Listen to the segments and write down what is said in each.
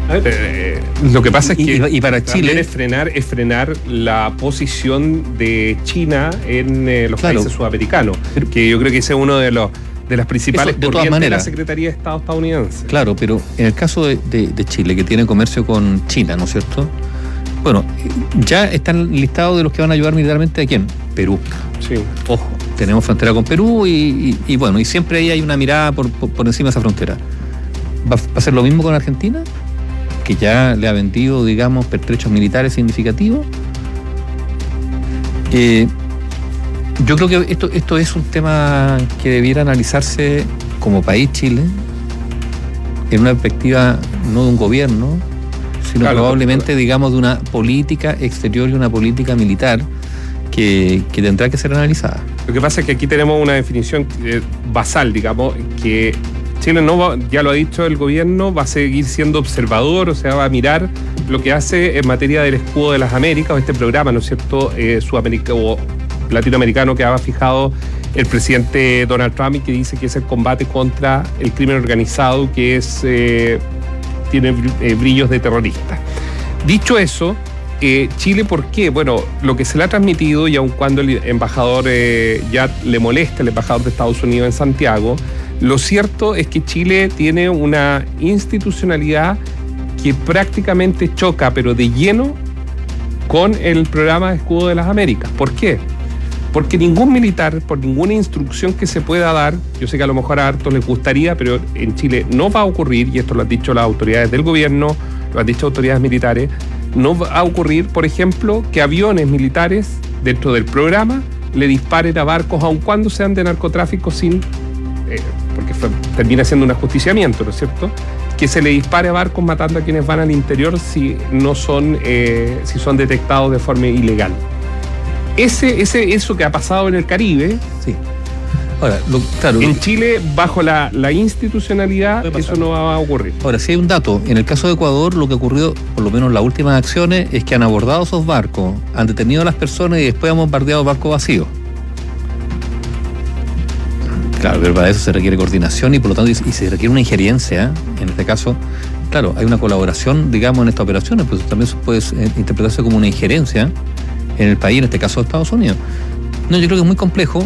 A ver, lo que pasa es que y para Chile es frenar la posición de China en los países sudamericanos, que yo creo que ese es uno de las principales corrientes de la Secretaría de Estado estadounidense. Claro, pero en el caso de Chile, que tiene comercio con China, ¿no es cierto? Bueno, ya están listados de los que van a ayudar militarmente a quién. Perú. Sí. Ojo, tenemos frontera con Perú y bueno, y siempre ahí hay una mirada por encima de esa frontera. ¿Va a ser lo mismo con Argentina? Que ya le ha vendido, digamos, pertrechos militares significativos. Yo creo que esto es un tema que debiera analizarse como país Chile, en una perspectiva no de un gobierno, sino probablemente, digamos, de una política exterior y una política militar que tendrá que ser analizada. Lo que pasa es que aquí tenemos una definición basal, digamos, que Chile ya lo ha dicho el gobierno, va a seguir siendo observador, o sea, va a mirar lo que hace en materia del escudo de las Américas, o este programa, ¿no es cierto?, sudamericano o latinoamericano que ha fijado el presidente Donald Trump y que dice que es el combate contra el crimen organizado, que tiene brillos de terrorista. Dicho eso, Chile, ¿por qué? Bueno, lo que se le ha transmitido, y aun cuando el embajador ya le molesta, el embajador de Estados Unidos en Santiago, lo cierto es que Chile tiene una institucionalidad que prácticamente choca, pero de lleno, con el programa de Escudo de las Américas. ¿Por qué? Porque ningún militar, por ninguna instrucción que se pueda dar, yo sé que a lo mejor a hartos les gustaría, pero en Chile no va a ocurrir, y esto lo han dicho las autoridades del gobierno, lo han dicho autoridades militares, no va a ocurrir, por ejemplo, que aviones militares dentro del programa le disparen a barcos, aun cuando sean de narcotráfico, porque termina siendo un ajusticiamiento, ¿no es cierto?, que se le dispare a barcos matando a quienes van al interior si son detectados de forma ilegal. Eso que ha pasado en el Caribe, sí. Ahora, claro, en Chile, bajo la institucionalidad, eso no va a ocurrir. Ahora, si hay un dato, en el caso de Ecuador, lo que ha ocurrido, por lo menos en las últimas acciones, es que han abordado esos barcos, han detenido a las personas y después han bombardeado barcos vacíos. Claro, pero para eso se requiere coordinación y por lo tanto y se requiere una injerencia, en este caso. Claro, hay una colaboración, digamos, en estas operaciones, pero también puede interpretarse como una injerencia en el país, en este caso de Estados Unidos. No, yo creo que es muy complejo,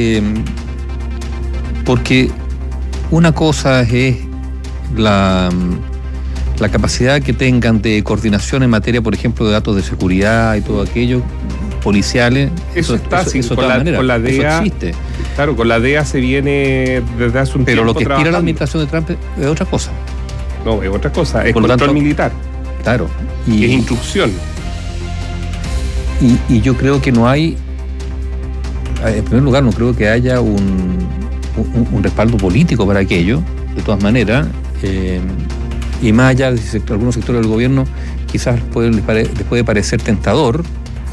porque una cosa es la capacidad que tengan de coordinación en materia, por ejemplo, de datos de seguridad y todo aquello, policiales. Eso está, con la DEA, eso existe. Claro, con la DEA se viene desde hace un tiempo. Pero lo que aspira la administración de Trump es otra cosa. No, es otra cosa, es control militar. Claro. Y es instrucción. Y yo creo que no hay, en primer lugar, no creo que haya un respaldo político para aquello, de todas maneras, y más allá de algunos sectores del gobierno, quizás les puede parecer tentador,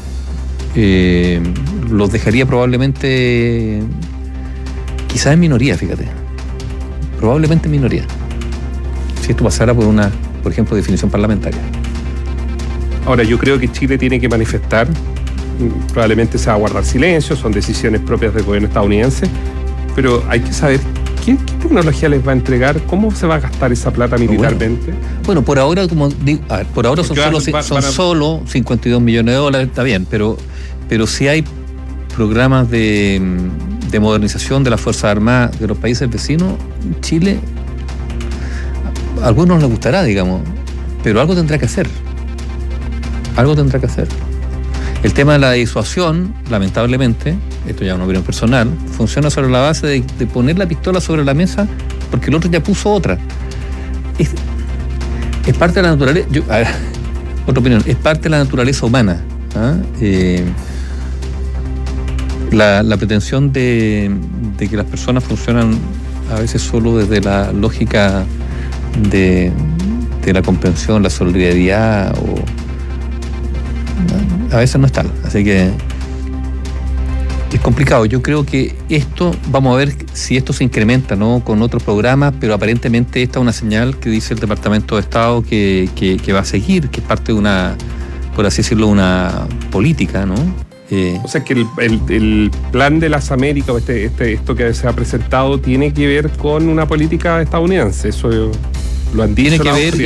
los dejaría probablemente, quizás en minoría, fíjate, probablemente en minoría, si esto pasara por ejemplo, definición parlamentaria. Ahora, yo creo que Chile tiene que manifestar, probablemente se va a guardar silencio, son decisiones propias del gobierno estadounidense, pero hay que saber qué tecnología les va a entregar, cómo se va a gastar esa plata militarmente. Bueno, por ahora, como digo, por ahora son solo 52 millones de dólares, está bien, pero si hay programas de modernización de las Fuerzas Armadas de los países vecinos, Chile, a algunos les gustará, digamos, pero algo tendrá que hacer. Algo tendrá que hacer. El tema de la disuasión, lamentablemente, esto ya es una opinión personal, funciona sobre la base de poner la pistola sobre la mesa porque el otro ya puso otra. Es parte de la naturaleza. Otra opinión, es parte de la naturaleza humana. La pretensión de que las personas funcionan a veces solo desde la lógica de la comprensión, la solidaridad, a veces no es tal, así que es complicado. Yo creo que esto, vamos a ver si esto se incrementa, ¿no?, con otros programas, pero aparentemente esta es una señal que dice el Departamento de Estado que va a seguir, que es parte de una, por así decirlo, una política, ¿no? O sea que el plan de las Américas, esto que se ha presentado, tiene que ver con una política estadounidense, eso lo han dicho. Tiene que ver